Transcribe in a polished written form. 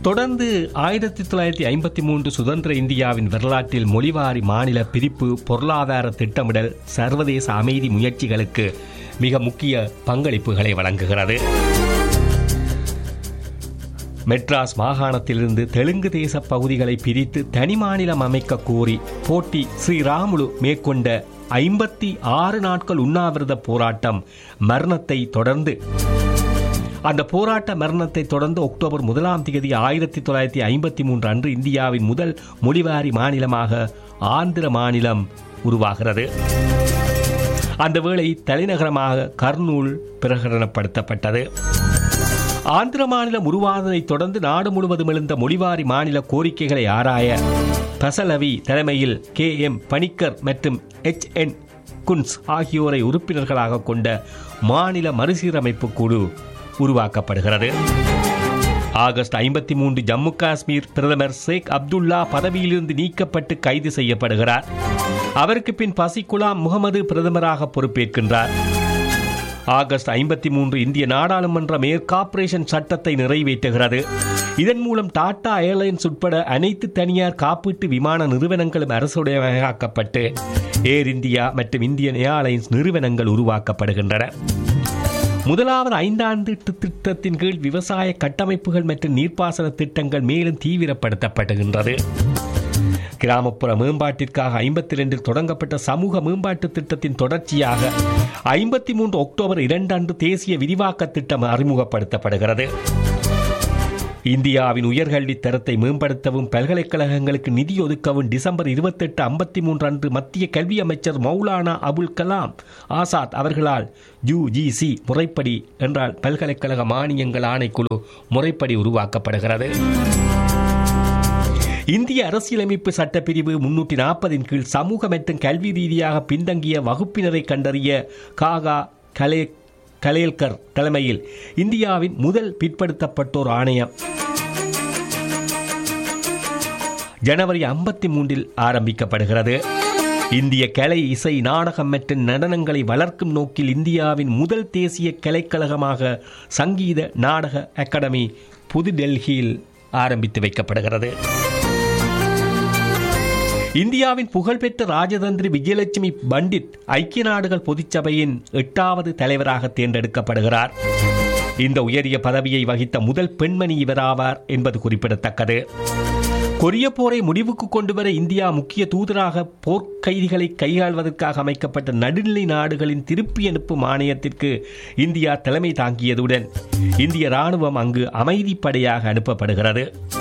தொடர்ந்து 1953 சுதந்திர இந்தியாவின் வரலாற்றில் மொழிவாரி மாநில பிரிப்பு பொருளாதார திட்டமிடல் சர்வதேச அமைதி முயற்சிகளுக்கு மிக முக்கிய பங்களிப்புகளை வழங்குகிறது. மெட்ராஸ் மாகாணத்திலிருந்து தெலுங்கு தேச பகுதிகளை பிரித்து தனி மாநிலம் அமைக்க கோரி போட்டி ஸ்ரீராமுலு மேற்கொண்ட 56 நாட்கள் உண்ணாவிரத போராட்டம் மரணத்தை தொடர்ந்து அக்டோபர் 1 1953 அன்று இந்தியாவின் முதல் மொழிவாரி மாநிலமாக ஆந்திர மாநிலம் உருவாகிறது. அந்த வேளை தலைநகரமாக கர்னூல் பிரகடனப்படுத்தப்பட்டது. ஆந்திர மாநிலம் உருவானதை தொடர்ந்து நாடு முழுவதும் எழுந்த மொழிவாரி மாநில கோரிக்கைகளை ஆராய பசலவி தலைமையில் KM பணிக்கர் மற்றும் HN குன்ஸ் ஆகியோரை உறுப்பினர்களாக கொண்ட மாநில மறுசீரமைப்பு குழு உருவாக்கப்படுகிறது. ஆகஸ்ட் 53 ஜம்மு காஷ்மீர் பிரதமர் ஷேக் அப்துல்லா பதவியிலிருந்து நீக்கப்பட்டு கைது செய்யப்படுகிறார். அவருக்கு பின் பசிகுலாம் முகமது பிரதமராக பொறுப்பேற்கின்றார். ஆகஸ்ட் 53 இந்திய நாடாளுமன்ற மேற்கார்ப்பரேஷன் சட்டத்தை நிறைவேற்றுகிறது. இதன் மூலம் டாடா ஏர்லைன்ஸ் உட்பட அனைத்து தனியார் காப்பீட்டு விமான நிறுவனங்களும் அரசுடைமையாக்கப்பட்டு ஏர் இந்தியா மற்றும் இந்தியன் ஏர்லைன்ஸ் நிறுவனங்கள் உருவாக்கப்படுகின்றன. முதலாவது 5 ஆண்டு திட்டத்தின் கீழ் விவசாய கட்டமைப்புகள் மற்றும் நீர்ப்பாசன திட்டங்கள் மேலும் தீவிரப்படுத்தப்படுகின்றது. கிராமப்புற மேம்பாட்டிற்காக 52 தொடங்கப்பட்ட சமூக மேம்பாட்டு திட்டத்தின் தொடர்ச்சியாக 53 அக்டோபர் 2 அன்று தேசிய விரிவாக்க திட்டம் அறிமுகப்படுத்தப்படுகிறது. இந்தியாவின் உயர்கல்வி தரத்தை மேம்படுத்தவும் பல்கலைக்கழகங்களுக்கு நிதி ஒதுக்கவும் டிசம்பர் 28, 53 அன்று மத்திய கல்வி அமைச்சர் மௌலானா அபுல் கலாம் ஆசாத் அவர்களால் UGC முறைப்படி என்றால் பல்கலைக்கழக மானியங்கள் ஆணைக்குழு முறைப்படி உருவாக்கப்படுகிறது. இந்திய அரசியலமைப்பு சட்டப்பிரிவு 340 கீழ் சமூக மற்றும் கல்வி ரீதியாக பின்தங்கிய வகுப்பினரை கண்டறிய காகா கலேல்கர் தலைமையில் இந்தியாவின் முதல் பிற்படுத்தப்பட்டோர் ஆணையம் ஜனவரி 53 ஆரம்பிக்கப்படுகிறது. இந்திய கலை, இசை, நாடகம் மற்றும் நடனங்களை வளர்க்கும் நோக்கில் இந்தியாவின் முதல் தேசிய கலைக்கழகமாக சங்கீத நாடக அகாடமி புதுடெல்லியில் ஆரம்பித்து வைக்கப்படுகிறது. இந்தியாவின் புகழ்பெற்ற ராஜதந்திரி விஜயலட்சுமி பண்டிட் ஐக்கிய நாடுகள் பொதுச்சபையின் 8வது தலைவராக தேர்ந்தெடுக்கப்படுகிறார். இந்த உயரிய பதவியை வகித்த முதல் பெண்மணி இவராவார் என்பது குறிப்பிடத்தக்கது. கொரிய போரை முடிவுக்கு கொண்டுவர இந்தியா முக்கிய தூதராக போர்க்கைதிகளை கையாள்வதற்காக அமைக்கப்பட்ட நடுநிலை நாடுகளின் திருப்பி அனுப்பும் ஆணையத்திற்கு இந்தியா தலைமை தாங்கியதுடன் இந்திய ராணுவம் அங்கு அமைதிப்படையாக அனுப்பப்படுகிறது.